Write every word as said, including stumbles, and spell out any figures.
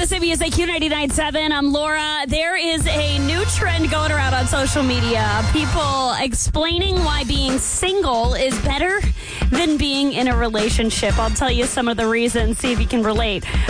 Madison Music, Q ninety-nine point seven. I'm Laura. There is a new trend going around on social media. People explaining why being single is better than being in a relationship. I'll tell you some of the reasons, see if you can relate.